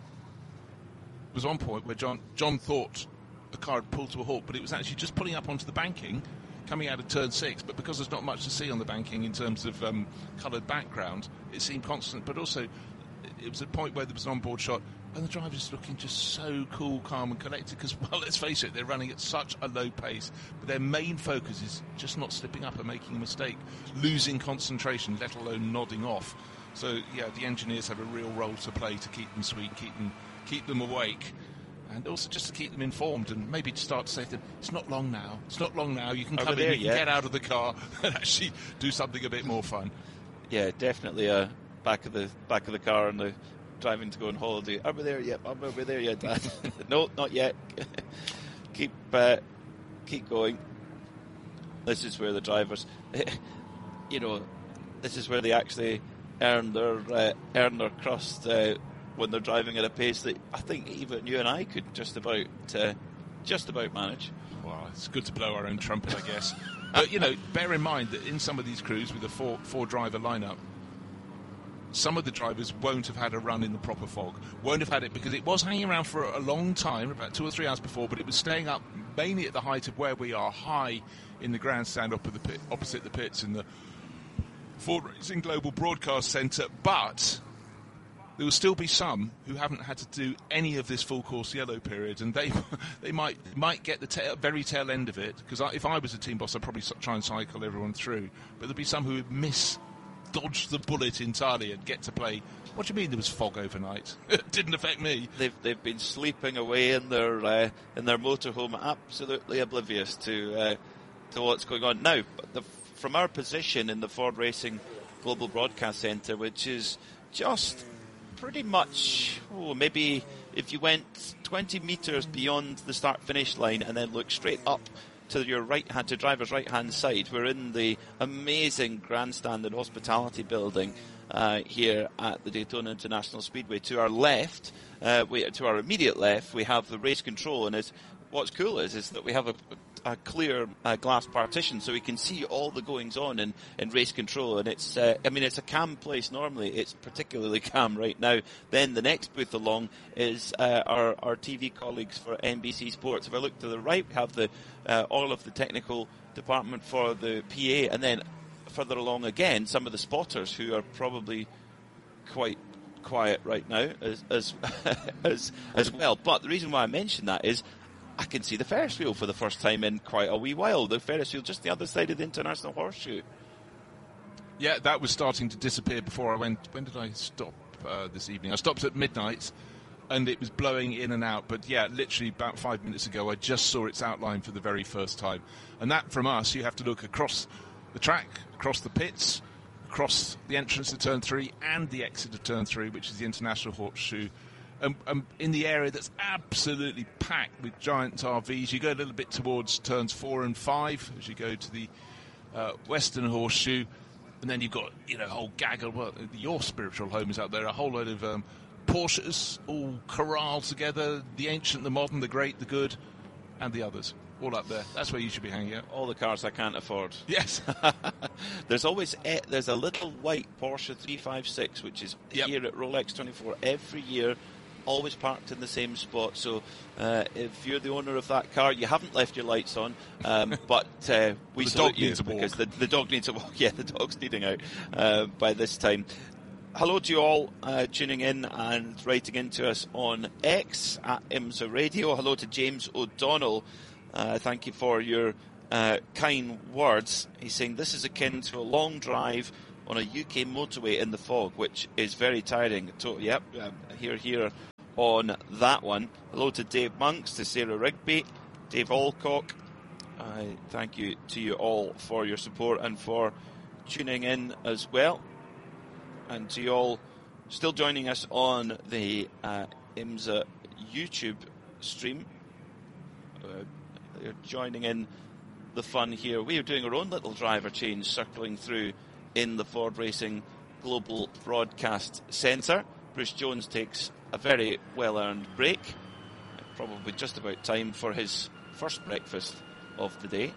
was one point where John John thought the car had pulled to a halt, but it was actually just pulling up onto the banking, coming out of turn six. But because there's not much to see on the banking in terms of um, coloured background, it seemed constant. But also, it was a point where there was an onboard shot, and the driver's looking just so cool, calm and collected because, well, let's face it, they're running at such a low pace, but their main focus is just not slipping up and making a mistake, losing concentration, let alone nodding off. So, yeah, the engineers have a real role to play to keep them sweet, keep them, keep them awake, and also just to keep them informed and maybe to start to say to them, it's not long now, it's not long now, you can come in, you can get out of the car and actually do something a bit more fun. Yeah, definitely uh, back of the back of the car and the driving to go on holiday. Are we there yet? Are we there yet, Dad? No, not yet. keep uh, keep going. This is where the drivers, you know, this is where they actually earn their uh, earn their crust uh, when they're driving at a pace that I think even you and I could just about uh, just about manage. Well, it's good to blow our own trumpet, I guess. But you know, bear in mind that in some of these crews with a four four driver lineup, some of the drivers won't have had a run in the proper fog. Won't have had it because it was hanging around for a long time, about two or three hours before, but it was staying up mainly at the height of where we are, high in the grandstand up at the pit, opposite the pits in the Ford Racing Global Broadcast Centre. But there will still be some who haven't had to do any of this full course yellow period, and they they might might get the ta- very tail end of it, because if I was a team boss, I'd probably try and cycle everyone through. But there'll be some who would miss dodge the bullet entirely and get to play. What do you mean there was fog overnight? It didn't affect me. They've they've been sleeping away in their uh, in their motorhome, absolutely oblivious to uh, to what's going on now. The, from our position in the Ford Racing Global Broadcast Centre, which is just pretty much, oh, maybe if you went twenty metres beyond the start-finish line and then look straight up to your right hand, to driver's right hand side, we're in the amazing grandstand and hospitality building uh, here at the Daytona International Speedway. To our left, uh, we, to our immediate left, we have the race control, and it's, what's cool is is that we have a, a clear uh, glass partition, so we can see all the goings on in, in race control. And it's, uh, I mean, it's a calm place normally. It's particularly calm right now. Then the next booth along is uh, our our T V colleagues for N B C Sports. If I look to the right, we have the uh, all of the technical department for the P A, and then further along again, some of the spotters who are probably quite quiet right now as as as, as well. But the reason why I mention that is I can see the Ferris wheel for the first time in quite a wee while. The Ferris wheel just the other side of the International Horseshoe. Yeah, that was starting to disappear before I went. When did I stop uh, this evening? I stopped at midnight, and it was blowing in and out. But yeah, literally about five minutes ago, I just saw its outline for the very first time. And that, from us, you have to look across the track, across the pits, across the entrance to Turn three and the exit of Turn three, which is the International Horseshoe. Um, um, in the area that's absolutely packed with giant R Vs. You go a little bit towards turns four and five as you go to the uh, Western Horseshoe, and then you've got, you know, a whole gaggle. Well, your spiritual home is up there. A whole load of um, Porsches all corralled together. The ancient, the modern, the great, the good, and the others. All up there. That's where you should be hanging out. All the cars I can't afford. Yes. There's always a, there's a little white Porsche three fifty-six, which is yep. here at Rolex twenty-four every year. always parked in the same spot. So uh, if you're the owner of that car, you haven't left your lights on, um, but uh, we the salute dog you needs a walk. because the, the dog needs a walk. Yeah, the dog's needing out uh, by this time. Hello to you all uh, tuning in and writing into us on X at IMSA Radio. Hello to James O'Donnell. Uh, thank you for your uh, kind words. He's saying this is akin to a long drive on a U K motorway in the fog, which is very tiring. To- yep, uh, here, here on that one. Hello to Dave Monks, to Sarah Rigby, Dave Alcock. Uh, thank you to you all for your support and for tuning in as well. And to you all still joining us on the uh, IMSA YouTube stream. Uh, you're joining in the fun here. We are doing our own little driver change, circling through in the Ford Racing Global Broadcast Centre. Bruce Jones takes a very well-earned break. Probably just about time for his first breakfast of the day.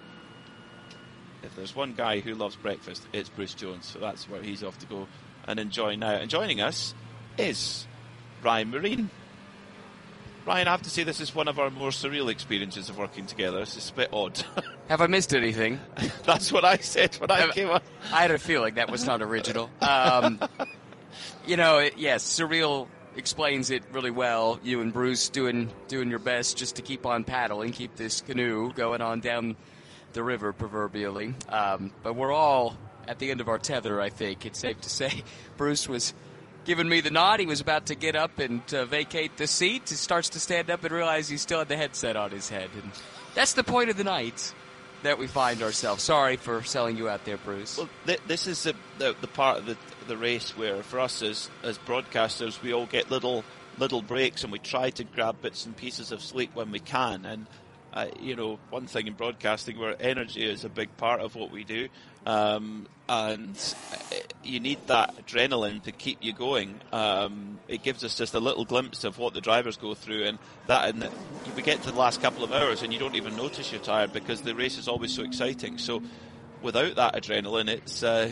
If there's one guy who loves breakfast, it's Bruce Jones. So that's where he's off to go and enjoy now. And joining us is Ryan Marine. Ryan, I have to say this is one of our more surreal experiences of working together. This is a bit odd. Have I missed anything? That's what I said when I Have, came on. I had a feeling that was not original. Um, you know, it, yes, surreal explains it really well. You and Bruce doing doing your best just to keep on paddling, keep this canoe going on down the river, proverbially. Um, but we're all at the end of our tether, I think. It's safe to say. Bruce was giving me the nod. He was about to get up and uh, vacate the seat. He starts to stand up and realize he still had the headset on his head. And that's the point of the night that we find ourselves. Sorry for selling you out there, Bruce. Well, th- this is the, the, the part of the, the race where, for us as, as broadcasters, we all get little little breaks and we try to grab bits and pieces of sleep when we can. And Uh, you know, one thing in broadcasting where energy is a big part of what we do, um, and you need that adrenaline to keep you going. Um, it gives us just a little glimpse of what the drivers go through, and that, and we get to the last couple of hours and you don't even notice you're tired because the race is always so exciting. So without that adrenaline, it's uh,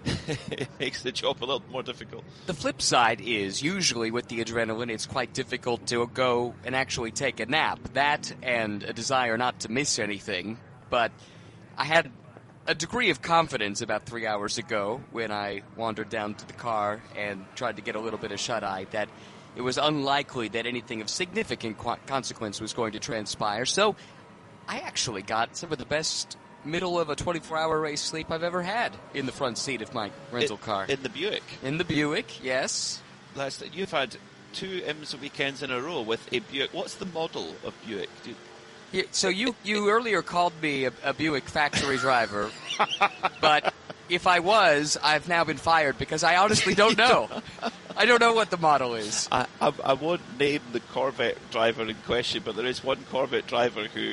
it makes the job a little more difficult. The flip side is, usually with the adrenaline, it's quite difficult to go and actually take a nap. That and a desire not to miss anything. But I had a degree of confidence about three hours ago when I wandered down to the car and tried to get a little bit of shut-eye that it was unlikely that anything of significant qu- consequence was going to transpire. So I actually got some of the best middle of a twenty-four hour race sleep I've ever had in the front seat of my rental it, car. In the Buick. In the Buick, yes. That's, you've had two IMSA weekends in a row with a Buick. What's the model of Buick? Do you, Yeah, so you, you earlier called me a, a Buick factory driver, but if I was, I've now been fired because I honestly don't know. I don't know what the model is. I, I, I won't name the Corvette driver in question, but there is one Corvette driver who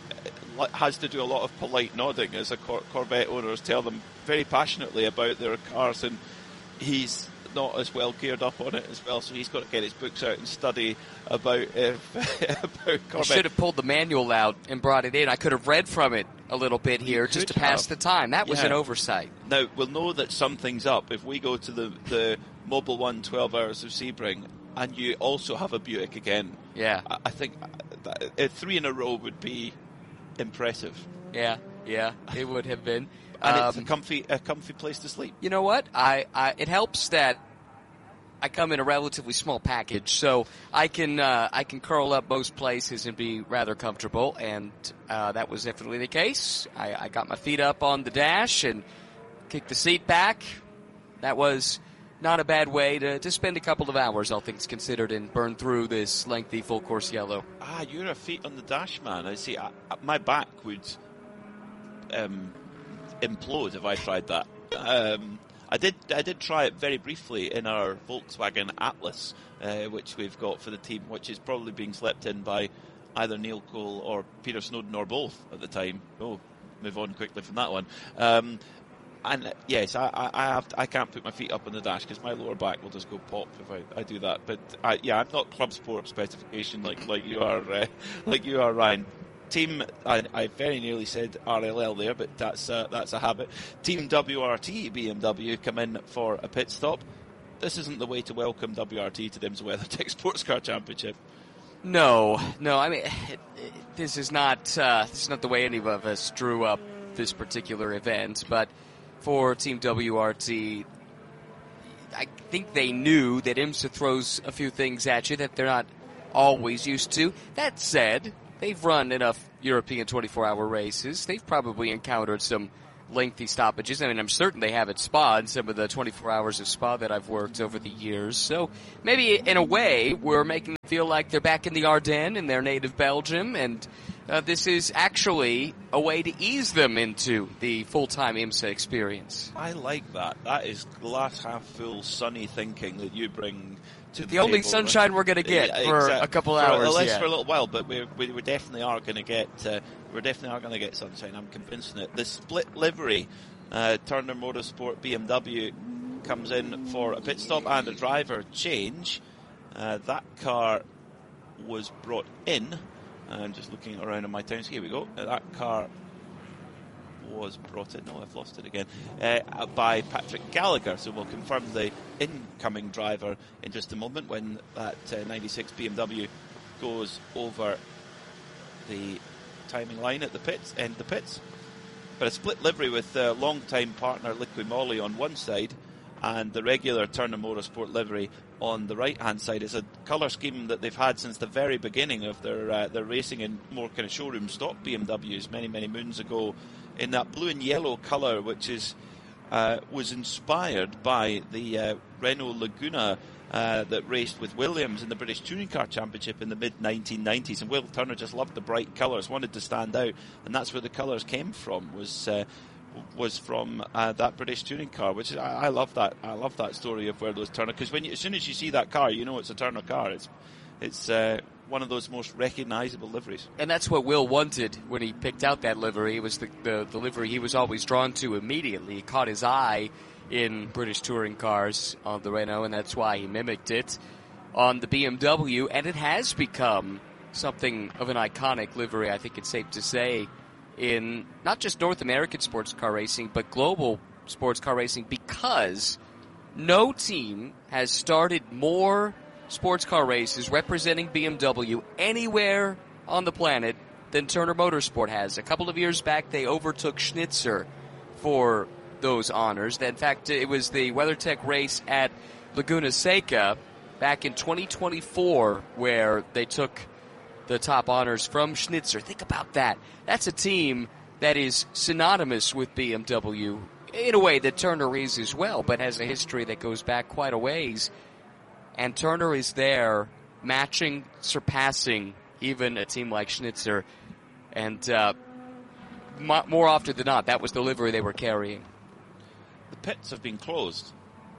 has to do a lot of polite nodding as a Cor- Corvette owners tell them very passionately about their cars, and he's not as well geared up on it as well, so he's got to get his books out and study about uh, about Corvette. I should have pulled the manual out and brought it in. I could have read from it a little bit here You just to could pass have. the time. That was Yeah. an oversight. Now, we'll know that something's up if we go to the, the Mobil One twelve Hours of Sebring and you also have a Buick again. Yeah. I, I think that, uh, three in a row would be impressive. Yeah, yeah, it would have been. And Um, it's a comfy, a comfy place to sleep. You know what? I, I it helps that I come in a relatively small package, so I can uh, I can curl up most places and be rather comfortable, and uh, that was definitely the case. I, I got my feet up on the dash and kicked the seat back. That was not a bad way to, to spend a couple of hours, all things considered, and burn through this lengthy full course yellow. Ah, you're a feet on the dash man. I see. I, my back would um, implode if I tried that. Um, I did. I did try it very briefly in our Volkswagen Atlas, uh, which we've got for the team, which is probably being slept in by either Neil Cole or Peter Snowden or both at the time. Oh, move on quickly from that one. Um, And uh, yes, I, I, I have. To, I can't put my feet up on the dash because my lower back will just go pop if I, I do that. But I, yeah, I'm not club sport specification like, like you are, uh, like you are, Ryan. Team, I, I very nearly said R L L there, but that's uh, that's a habit. Team W R T B M W come in for a pit stop. this isn't the way to welcome W R T to the IMSA WeatherTech Sports Car Championship. No, no. I mean, it, it, this is not uh, this is not the way any of us drew up this particular event. But for Team W R T, I think they knew that IMSA throws a few things at you that they're not always used to. That said, they've run enough European twenty-four hour races. They've probably encountered some lengthy stoppages. I mean, I'm certain they have at Spa in some of the twenty-four hours of Spa that I've worked over the years. So maybe in a way, we're making them feel like they're back in the Ardennes in their native Belgium, and uh, this is actually a way to ease them into the full-time IMSA experience. I like that. That is glass half full, sunny thinking that you bring to the, the only table. sunshine we're going to get yeah, for exactly. a couple for, hours. At least yeah. for a little while, but we we, we definitely are going to get uh, we definitely are going to get sunshine. I'm convinced in it. The split livery, uh, Turner Motorsport B M W comes in for a pit stop and a driver change. Uh, that car was brought in. I'm just looking around on my times. Here we go. Uh, that car was brought in. No, I've lost it again. Uh, by Patrick Gallagher. So we'll confirm the incoming driver in just a moment when that uh, ninety-six B M W goes over the timing line at the pits, end the pits. But a split livery with uh, long-time partner Liqui Moly on one side and the regular Turner Motorsport livery on the right-hand side is a colour scheme that they've had since the very beginning of their uh, their racing in more kind of showroom stock B M Ws many, many moons ago, in that blue and yellow colour, which is uh, was inspired by the uh, Renault Laguna uh, that raced with Williams in the British Touring Car Championship in the mid nineteen nineties. And Will Turner just loved the bright colours, wanted to stand out, and that's where the colours came from, was uh, was from uh, that British touring car, which is, I, I love that. I love that story of where those Turner, because when you, as soon as you see that car, you know it's a Turner car. It's it's uh, one of those most recognisable liveries. And that's what Will wanted when he picked out that livery. It was the, the, the livery he was always drawn to immediately. It caught his eye in British touring cars on the Renault, and that's why he mimicked it on the B M W, and it has become something of an iconic livery, I think it's safe to say, in not just North American sports car racing, but global sports car racing, because no team has started more sports car races representing B M W anywhere on the planet than Turner Motorsport has. A couple of years back, they overtook Schnitzer for those honors. In fact, it was the WeatherTech race at Laguna Seca back in twenty twenty-four where they took the top honors from Schnitzer. Think about that. That's a team that is synonymous with B M W in a way that Turner is as well, but has a history that goes back quite a ways. And Turner is there matching, surpassing even a team like Schnitzer. And uh, m- more often than not, that was the livery they were carrying. The pits have been closed.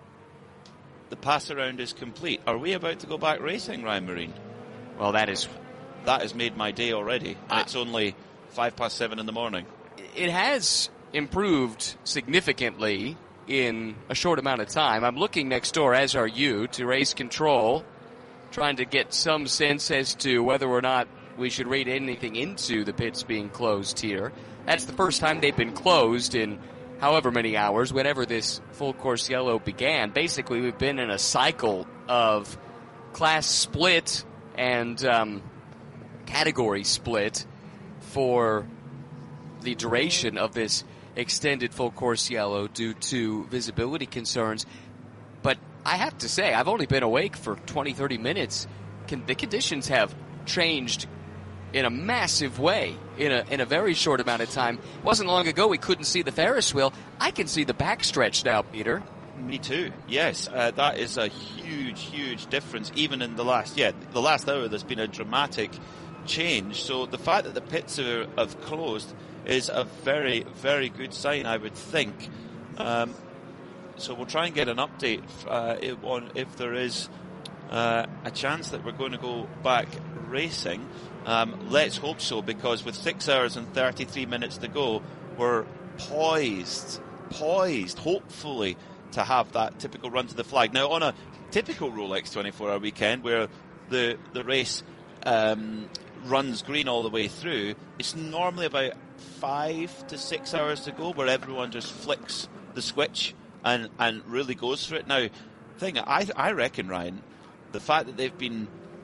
The pass around is complete. Are we about to go back racing, Ryan Marine? Well, that is... That has made my day already. And it's only five past seven in the morning. It has improved significantly in a short amount of time. I'm looking next door, as are you, to Race Control, trying to get some sense as to whether or not we should read anything into the pits being closed here. That's the first time they've been closed in however many hours, whenever this full course yellow began. Basically, we've been in a cycle of class split and um, category split for the duration of this extended full course yellow due to visibility concerns. But I have to say, I've only been awake for twenty, thirty minutes. Can, the conditions have changed in a massive way in a in a very short amount of time. It wasn't long ago we couldn't see the Ferris wheel. I can see the backstretch now, Peter. Me too. Yes, uh, that is a huge, huge difference. Even in the last, yeah, the last hour, there's been a dramatic change. So the fact that the pits are, have closed is a very, very good sign, I would think. Um, so we'll try and get an update uh, on if there is uh, a chance that we're going to go back racing. Um, let's hope so, because with six hours and thirty-three minutes to go, we're poised, poised, hopefully, to have that typical run to the flag. Now, on a typical Rolex twenty-four hour weekend, where the the race um, runs green all the way through, it's normally about five to six hours to go, where everyone just flicks the switch and, and really goes for it. Now, thing. I I reckon, Ryan, the fact that they've been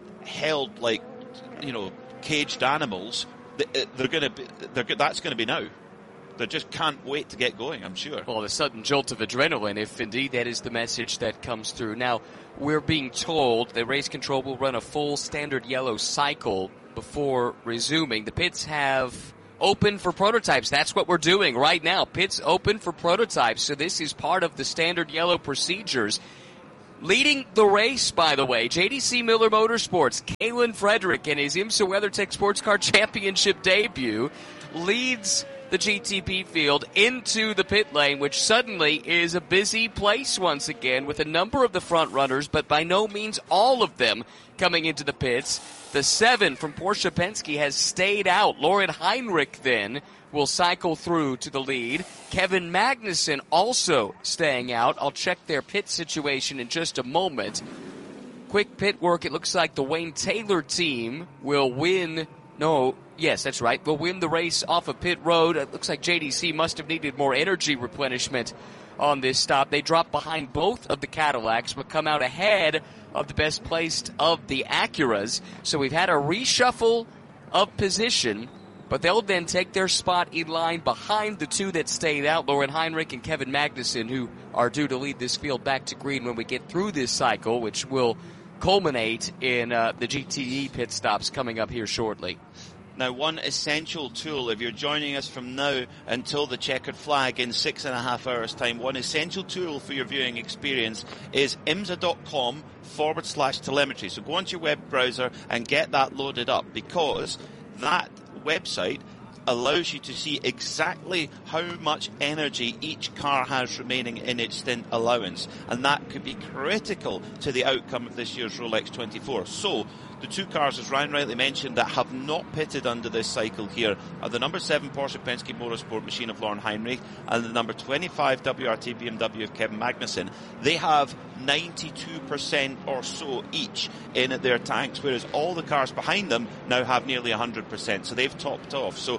held like, you know, caged animals, they're going to be. They're that's going to be now. They just can't wait to get going, I'm sure. Well, the sudden jolt of adrenaline, if indeed that is the message that comes through. Now, we're being told that race control will run a full standard yellow cycle before resuming. The pits have open for prototypes. That's what we're doing right now. Pits open for prototypes. So this is part of the standard yellow procedures. Leading the race, by the way, J D C Miller Motorsports, Kalen Frederick in his IMSA WeatherTech Sports Car Championship debut leads the G T P field into the pit lane, which suddenly is a busy place once again with a number of the front runners, but by no means all of them coming into the pits. The seven from Porsche Penske has stayed out. Lauren Heinrich then will cycle through to the lead. Kevin Magnussen also staying out. I'll check their pit situation in just a moment. Quick pit work. It looks like the Wayne Taylor team will win. No, yes, that's right. We'll win the race off of pit road. It looks like J D C must have needed more energy replenishment on this stop. They drop behind both of the Cadillacs, but come out ahead of the best placed of the Acuras. So we've had a reshuffle of position, but they'll then take their spot in line behind the two that stayed out, Lauren Heinrich and Kevin Magnussen, who are due to lead this field back to green when we get through this cycle, which will culminate in uh, the G T E pit stops coming up here shortly. Now, one essential tool, if you're joining us from now until the checkered flag in six and a half hours' time, one essential tool for your viewing experience is imsa.com forward slash telemetry. So go onto your web browser and get that loaded up, because that website allows you to see exactly how much energy each car has remaining in its stint allowance, and that could be critical to the outcome of this year's Rolex twenty-four. So the two cars, as Ryan rightly mentioned, that have not pitted under this cycle here are the number seven Porsche Penske Motorsport machine of Lauren Heinrich and the number twenty-five W R T B M W of Kevin Magnussen. They have ninety-two percent or so each in their tanks, whereas all the cars behind them now have nearly one hundred percent. So they've topped off. So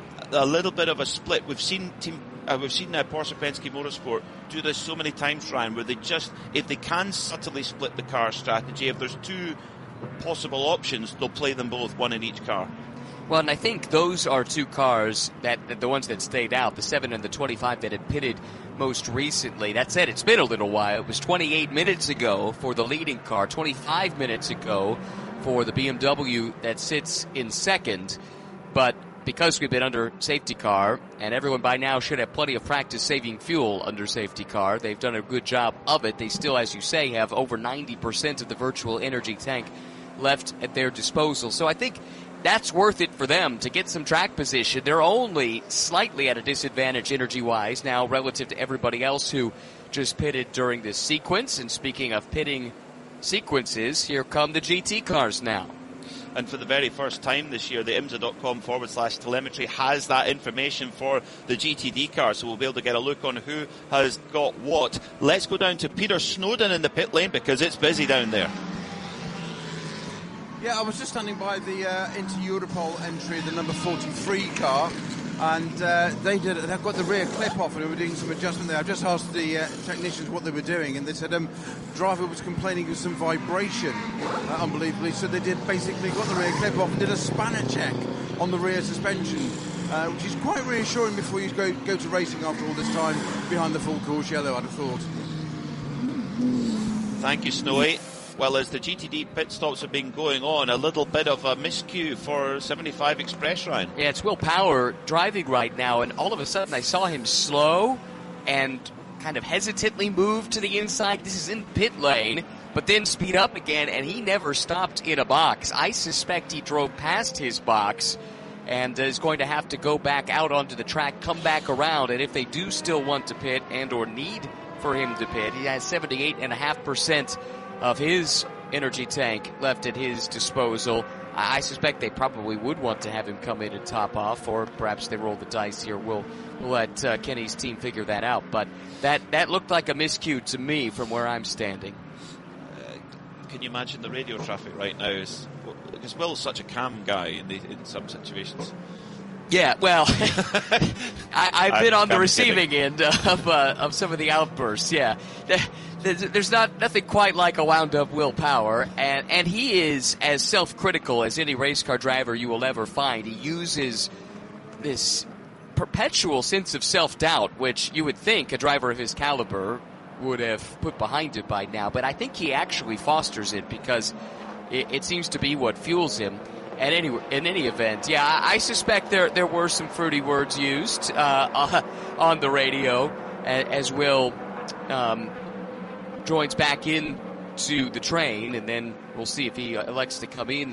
a little bit of a split. We've seen team, uh, we've seen uh, Porsche Penske Motorsport do this so many times, Ryan, where they just, if they can subtly split the car strategy, if there's two possible options, they'll play them both, one in each car. Well, and I think those are two cars that, that the ones that stayed out, the seven and the twenty-five that had pitted most recently. That said, it's been a little while. It was twenty-eight minutes ago for the leading car, twenty-five minutes ago for the B M W that sits in second. But because we've been under safety car, and everyone by now should have plenty of practice saving fuel under safety car, they've done a good job of it. They still, as you say, have over ninety percent of the virtual energy tank left at their disposal. So I think that's worth it for them to get some track position. They're only slightly at a disadvantage energy-wise now relative to everybody else who just pitted during this sequence. And speaking of pitting sequences, here come the G T cars now. And for the very first time this year, the imsa.com forward slash telemetry has that information for the G T D car, so we'll be able to get a look on who has got what. Let's go down to Peter Snowden in the pit lane, because it's busy down there. Yeah, I was just standing by the uh, Inter Europol entry, the number forty-three car, and uh, they did. They've got the rear clip off, and they were doing some adjustment there. I've just asked the uh, technicians what they were doing, and they said um, driver was complaining of some vibration, uh, unbelievably. So they did basically got the rear clip off and did a spanner check on the rear suspension, uh, which is quite reassuring before you go go to racing after all this time behind the full course yellow, I'd have thought. Thank you, Snowy. Well, as the G T D pit stops have been going on, a little bit of a miscue for seventy-five Express, Ryan. Yeah, it's Will Power driving right now, and all of a sudden I saw him slow and kind of hesitantly move to the inside. This is in pit lane, but then speed up again, and he never stopped in a box. I suspect he drove past his box and is going to have to go back out onto the track, come back around, and if they do still want to pit and or need for him to pit, he has seventy-eight point five percent of his energy tank left at his disposal. I suspect they probably would want to have him come in and top off, or perhaps they roll the dice here. We'll, we'll let uh, Kenny's team figure that out. But that, that looked like a miscue to me from where I'm standing. Uh, can you imagine the radio traffic right now? Is, because Will's such a calm guy in, the, in some situations. Yeah, well, I, I've been on the receiving end of uh, of some of the outbursts. Yeah, there's, there's not nothing quite like a wound-up Will Power, and and he is as self-critical as any race car driver you will ever find. He uses this perpetual sense of self-doubt, which you would think a driver of his caliber would have put behind him by now, but I think he actually fosters it because it, it seems to be what fuels him. At any in any event, yeah, I, I suspect there there were some fruity words used uh, uh, on the radio as, as Will um, joins back in to the train, and then we'll see if he elects to come in